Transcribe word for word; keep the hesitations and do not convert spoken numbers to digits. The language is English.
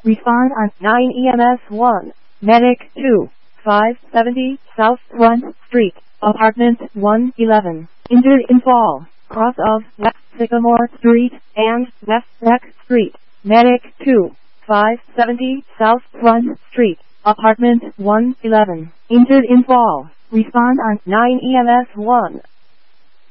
Respond on nine E M S one. Medic two, five seventy South Front Street, Apartment one eleven. Injured in fall, cross of West Sycamore Street and West Neck Street. Medic two, five seventy South Front Street, Apartment one eleven. Injured in fall. Respond on nine E M S one.